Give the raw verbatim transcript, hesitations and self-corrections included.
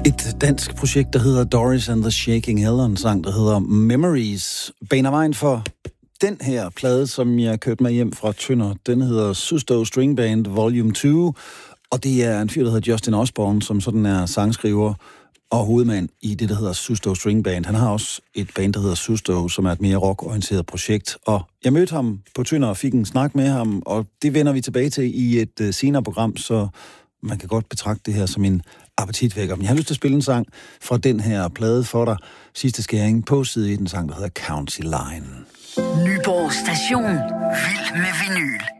Et dansk projekt, der hedder Doris and the Shaking Hill, og en sang, der hedder Memories, baner vejen for den her plade, som jeg kørte med hjem fra Tønder. Den hedder Susto String Band Volume to, og det er en fyr, der hedder Justin Osborne, som sådan er sangskriver og hovedmand i det, der hedder Susto String Band. Han har også et band, der hedder Susto, som er et mere rockorienteret projekt, og jeg mødte ham på Tønder og fik en snak med ham, og det vender vi tilbage til i et uh, senere program, så man kan godt betragte det her som en appetitvækker. Men jeg har lyst til at spille en sang fra den her plade for dig. Sidste skæring på side i den sang, der hedder County Line. Nyborg Station. Vild med vinyl.